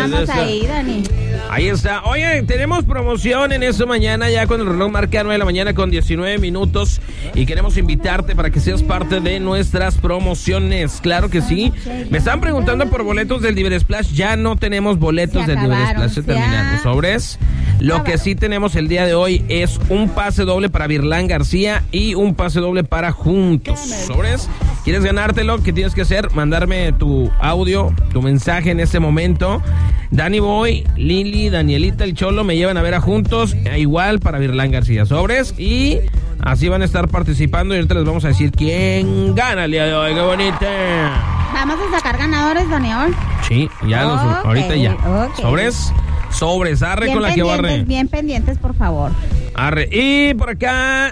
Vamos ahí, Dani. Ahí está. Oye, tenemos promoción en esta mañana ya con el reloj marca 9 de la mañana con 19 minutos y queremos invitarte para que seas parte de nuestras promociones. Claro que sí. Me están preguntando por boletos del Libre Splash. Ya no tenemos boletos del Libre Splash. Se terminaron. ¿Sobres? Lo que sí tenemos el día de hoy es un pase doble para Virlán García y un pase doble para Juntos. ¿Sobres? ¿Quieres ganártelo? ¿Qué tienes que hacer? Mandarme tu audio, tu mensaje en este momento. Dani Boy, Lili, Danielita, el Cholo me llevan a ver a Juntos, igual para Virlán García. ¿Sobres? Y así van a estar participando y ahorita les vamos a decir quién gana el día de hoy. ¡Qué bonita! ¿Vamos a sacar ganadores, Daniel? Sí, ya ahorita ya. Okay. Sobres, arre bien con la que barre. Bien pendientes, por favor. Arre. Y por acá,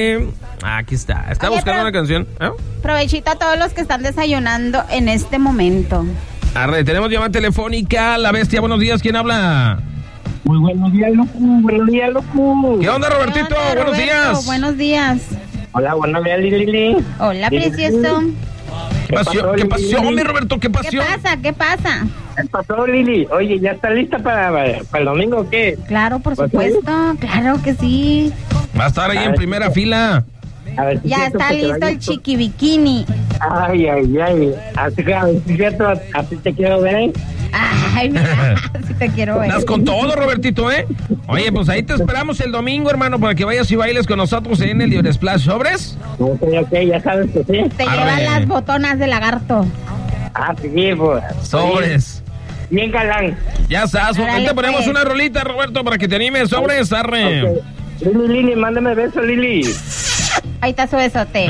aquí está. Está buscando una canción. Provechito a todos los que están desayunando en este momento. Arre, tenemos llamada telefónica. La Bestia, buenos días. ¿Quién habla? Muy buenos días, loco. Buenos días, loco. ¿Qué onda, Robertito? Buenos días. Buenos días. Hola, buenos días, Lili. Hola, precioso. ¿Qué pasó, mi Roberto? ¿Qué pasó? ¿Qué pasa? ¿Qué pasó, Lili? Oye, ¿ya está lista para el domingo o qué? Claro, por supuesto. Claro que sí. Va a estar ahí en primera fila. A ver, ya está listo el chiqui bikini. Ay. Así que, a ver, si es cierto, así te quiero ver. Ay, mira, así te quiero ver. Estás con todo, Robertito, ¿eh? Oye, pues ahí te esperamos el domingo, hermano, para que vayas y bailes con nosotros en el Libre Splash. ¿Sobres? Ok, ya sabes que sí. Te llevan las botonas de lagarto. Sí, pues. Sobres. Bien galán. Ya estás, ahí te ponemos una rolita, Roberto, para que te animes. Sobres, arre. Okay. Lili, mándame beso, Lili. Ahí está su besote.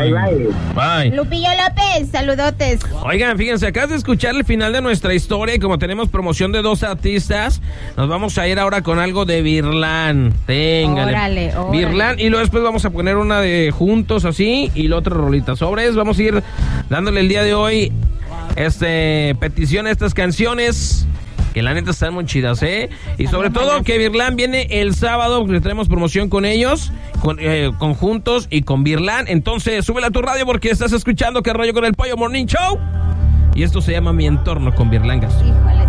Bye. Lupillo López, saludotes. Oigan, fíjense, acabas de escuchar el final de nuestra historia y como tenemos promoción de 2 artistas, nos vamos a ir ahora con algo de Virlán. Téngale. Órale. Virlán, y luego después vamos a poner una de Juntos así y la otra rolita. Sobres, vamos a ir dándole el día de hoy petición a estas canciones. Que la neta están muy chidas, ¿eh? Y sobre todo que Virlán viene el sábado, porque tenemos promoción con ellos, con Juntos y con Virlán. Entonces, súbela a tu radio porque estás escuchando Que Rollo con el Pollo Morning Show. Y esto se llama Mi Entorno con Virlán García. Híjole.